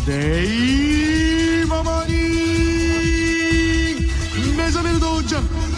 dei Mamani Mesabel Doja.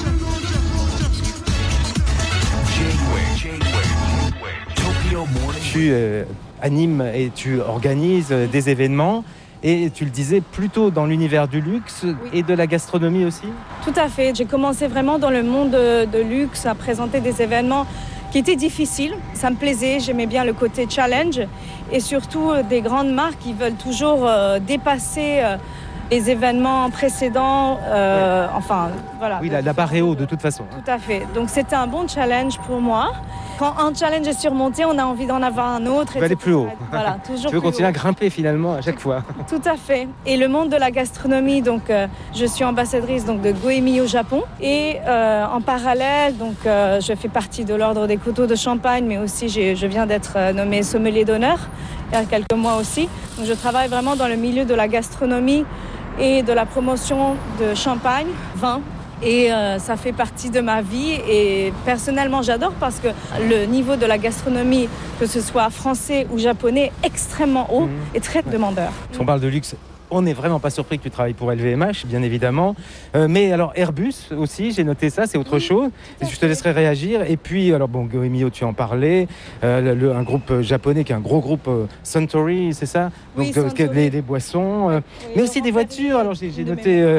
Tu animes et tu organises des événements. Et tu le disais, plutôt dans l'univers du luxe et de la gastronomie aussi ? Tout à fait. J'ai commencé vraiment dans le monde de luxe à présenter des événements qui étaient difficiles. Ça me plaisait, j'aimais bien le côté challenge. Et surtout, des grandes marques qui veulent toujours dépasser les événements précédents. Enfin, voilà. Oui, la barre est haute de toute façon. Tout à fait. Donc, c'était un bon challenge pour moi. Quand un challenge est surmonté, on a envie d'en avoir un autre. Tu veux aller plus haut. Voilà, toujours. Tu veux continuer à grimper finalement à chaque fois. Tout à fait. Et le monde de la gastronomie, donc je suis ambassadrice donc, de Goemio au Japon. Et en parallèle, donc, je fais partie de l'Ordre des Coteaux de Champagne, mais aussi je viens d'être nommée sommelier d'honneur il y a quelques mois aussi. Donc, je travaille vraiment dans le milieu de la gastronomie et de la promotion de champagne, vin. Et ça fait partie de ma vie et personnellement j'adore parce que le niveau de la gastronomie, que ce soit français ou japonais, est extrêmement haut et très demandeur. Si on parle de luxe, on n'est vraiment pas surpris que tu travailles pour LVMH, bien évidemment. Mais alors Airbus aussi, j'ai noté ça, c'est autre chose. Et je te laisserai réagir. Et puis, alors bon, Goemio, tu en parlais. Un groupe japonais qui est un gros groupe Suntory, c'est ça ? Oui, donc les boissons, oui, mais aussi des voitures. Alors j'ai noté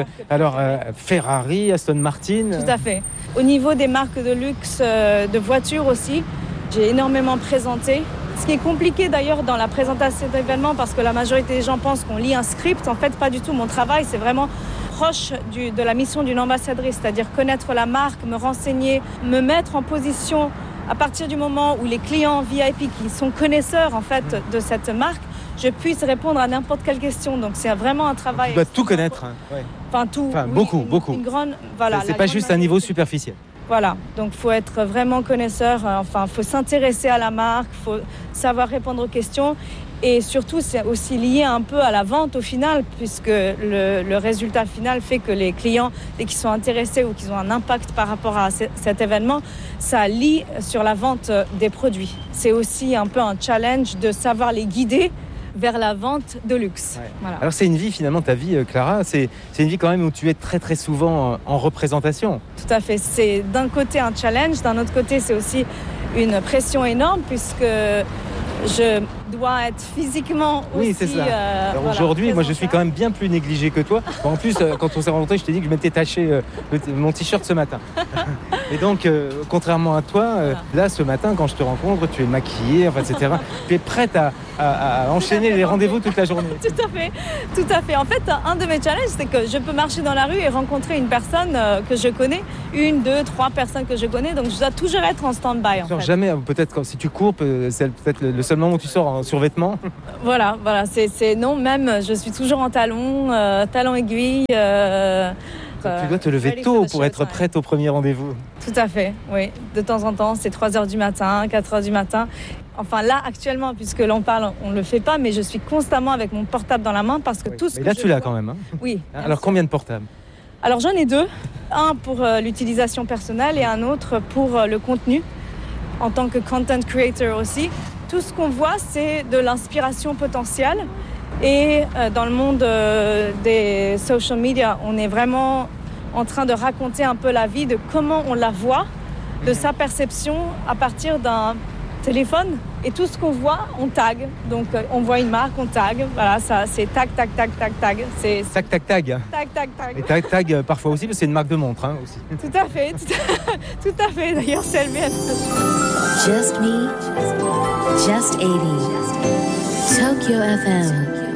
Ferrari, Aston Martin. Tout à fait. Au niveau des marques de luxe, de voitures aussi, j'ai énormément présenté. Ce qui est compliqué d'ailleurs dans la présentation d'événements parce que la majorité des gens pensent qu'on lit un script. En fait, pas du tout. Mon travail, c'est vraiment proche de la mission d'une ambassadrice, c'est-à-dire connaître la marque, me renseigner, me mettre en position à partir du moment où les clients VIP qui sont connaisseurs en fait de cette marque, je puisse répondre à n'importe quelle question. Donc c'est vraiment un travail. Tu dois tout connaître. Ouais. Enfin tout. Enfin, oui, beaucoup. Une grande, voilà. C'est pas juste un niveau superficiel. Voilà, donc il faut être vraiment connaisseur, il faut s'intéresser à la marque, il faut savoir répondre aux questions et surtout c'est aussi lié un peu à la vente au final puisque le résultat final fait que les clients, dès qu'ils sont intéressés ou qu'ils ont un impact par rapport à cet événement, ça lie sur la vente des produits. C'est aussi un peu un challenge de savoir les guider vers la vente de luxe. Ouais. Voilà. Alors c'est une vie finalement, ta vie Clara, c'est une vie quand même où tu es très très souvent en représentation. Tout à fait, c'est d'un côté un challenge, d'un autre côté c'est aussi une pression énorme puisque je dois être physiquement aussi... Oui, c'est ça. Alors aujourd'hui, moi je suis quand même bien plus négligé que toi. En plus, quand on s'est rencontrés, je t'ai dit que je m'étais taché mon t-shirt ce matin. Et donc, contrairement à toi, là ce matin, quand je te rencontre, tu es maquillée, enfin, etc. Tu es prête à enchaîner les rendez-vous toute la journée. Tout à fait. En fait, un de mes challenges, c'est que je peux marcher dans la rue et rencontrer une personne que je connais, 1, 2, 3 personnes que je connais, donc je dois toujours être en stand-by. Jamais, peut-être si tu cours, c'est peut-être le seul moment où tu sors en survêtement. Voilà, c'est non, même je suis toujours en talons aiguilles. Tu dois te lever tôt pour être prête au premier rendez-vous. Tout à fait, oui. De temps en temps, c'est 3h du matin, 4h du matin. Enfin là, actuellement, puisque l'on parle, on ne le fait pas, mais je suis constamment avec mon portable dans la main parce que tout ce que là, tu l'as quand même. Hein. Oui. Alors, combien de portables ? Alors, j'en ai 2. Un pour l'utilisation personnelle et un autre pour le contenu, en tant que content creator aussi. Tout ce qu'on voit, c'est de l'inspiration potentielle. Et dans le monde des social media, on est vraiment en train de raconter un peu la vie, de comment on la voit, de sa perception à partir d'un téléphone. Et tout ce qu'on voit, on tag. Donc on voit une marque, on tag. Voilà, ça c'est tag, tag, tag, tag, tag. C'est tag, tag, tag. Tag, tag, tag. Et tag, tag parfois aussi, parce que c'est une marque de montre hein, aussi. Tout à fait. Tout à fait. D'ailleurs, c'est le mien. Just me, just 80. Tokyo FM.